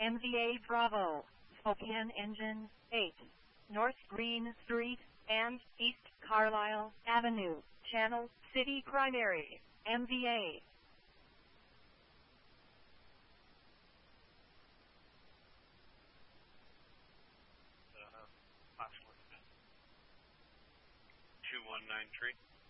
MVA Bravo, Spokane Engine 8, North Green Street, and East Carlisle Avenue, Channel City Primary, MVA. Possibly. 2193.